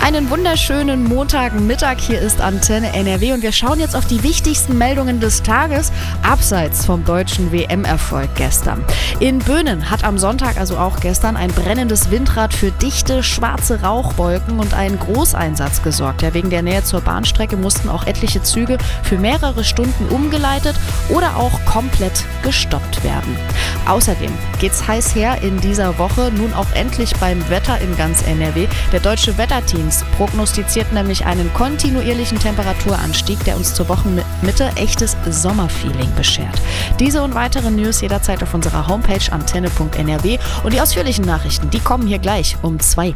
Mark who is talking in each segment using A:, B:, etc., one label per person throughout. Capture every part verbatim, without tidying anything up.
A: Einen wunderschönen Montagmittag, hier ist Antenne N R W und wir schauen jetzt auf die wichtigsten Meldungen des Tages, abseits vom deutschen W M-Erfolg gestern. In Böhnen hat am Sonntag, also auch gestern, ein brennendes Windrad für dichte, schwarze Rauchwolken und einen Großeinsatz gesorgt. Ja, wegen der Nähe zur Bahnstrecke mussten auch etliche Züge für mehrere Stunden umgeleitet oder auch komplett gestoppt werden. Außerdem geht's heiß her in dieser Woche, nun auch endlich beim Wetter in ganz N R W. Der Deutsche Wetterdienst prognostiziert nämlich einen kontinuierlichen Temperaturanstieg, der uns zur Wochenmitte echtes Sommerfeeling beschert. Diese und weitere News jederzeit auf unserer Homepage antenne punkt n r w und die ausführlichen Nachrichten, die kommen hier gleich um zwei.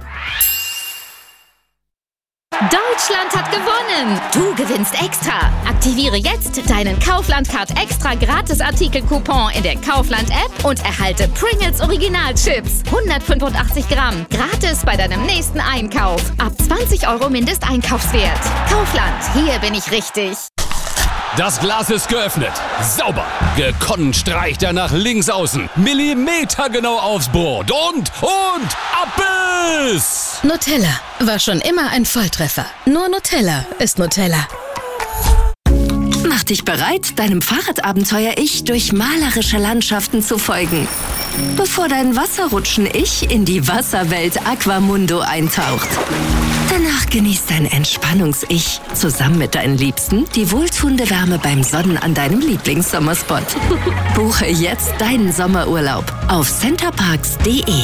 B: Deutschland hat gewonnen! Du gewinnst extra! Aktiviere jetzt deinen Kaufland-Card extra Gratis-Artikel-Coupon in der Kaufland-App und erhalte Pringles Original-Chips. hundertfünfundachtzig Gramm. Gratis bei deinem nächsten Einkauf. Ab zwanzig Euro Mindesteinkaufswert. Kaufland, hier bin ich richtig.
C: Das Glas ist geöffnet. Sauber. Gekonnt streicht er nach links außen. Millimetergenau aufs Brot. Und, und, Abbiss!
D: Nutella war schon immer ein Volltreffer. Nur Nutella ist Nutella. Mach dich bereit, deinem Fahrradabenteuer-Ich durch malerische Landschaften zu folgen. Bevor dein Wasserrutschen-Ich in die Wasserwelt Aquamundo eintaucht. Danach genießt dein Entspannungs-Ich zusammen mit deinen Liebsten die wohltuende Wärme beim Sonnen an deinem Lieblingssommerspot. Buche jetzt deinen Sommerurlaub auf centerparks punkt de.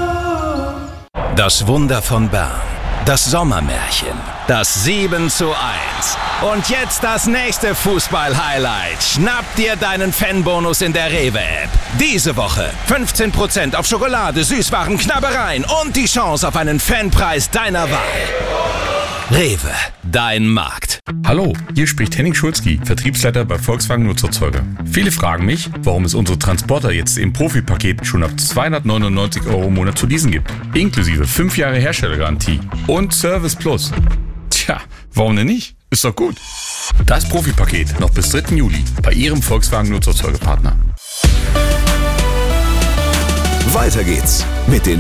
E: Das Wunder von Bern. Das Sommermärchen. Das sieben zu eins. Und jetzt das nächste Fußball-Highlight. Schnapp dir deinen Fanbonus in der Rewe-App. Diese Woche fünfzehn Prozent auf Schokolade, Süßwaren, Knabbereien und die Chance auf einen Fanpreis deiner Wahl. Rewe, dein Markt.
F: Hallo, hier spricht Henning Schulzki, Vertriebsleiter bei Volkswagen Nutzerzeuger. Viele fragen mich, warum es unsere Transporter jetzt im Profi-Paket schon ab zweihundertneunundneunzig Euro im Monat zu leasen gibt. Inklusive fünf Jahre Herstellergarantie und Service Plus. Tja, warum denn nicht? Ist doch gut. Das Profi-Paket noch bis dritten Juli bei Ihrem Volkswagen Nutzerzeugerpartner.
G: Weiter geht's mit den